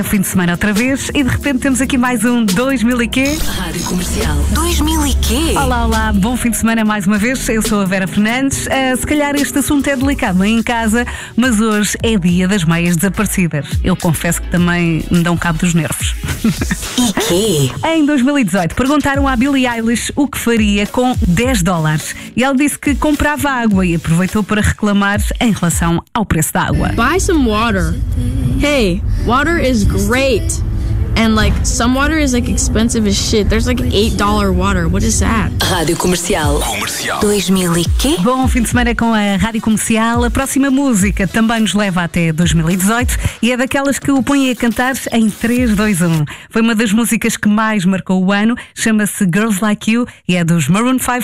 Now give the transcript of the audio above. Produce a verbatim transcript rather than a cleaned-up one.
Fim de semana outra vez e de repente temos aqui mais um dois mil e quê? Rádio Comercial. dois mil e quê? Olá, olá, bom fim de semana mais uma vez. Eu sou a Vera Fernandes. Uh, se calhar este assunto é delicado aí em casa, mas hoje é dia das meias desaparecidas. Eu confesso que também me dão cabo dos nervos. E quê? Em dois mil e dezoito perguntaram à Billie Eilish o que faria com dez dólares e ela disse que comprava água e aproveitou para reclamar em relação ao preço da água. Buy some water. Hey, water is great. And like some water is like expensive as shit. There's like eight dollar water. What is that? Rádio Comercial. Comercial. dois mil e quê? Bom fim de semana com a Rádio Comercial. A próxima música também nos leva até dois mil e dezoito e é daquelas que o põem a cantar em três, dois, um. Foi uma das músicas que mais marcou o ano. Chama-se Girls Like You e é dos Maroon five.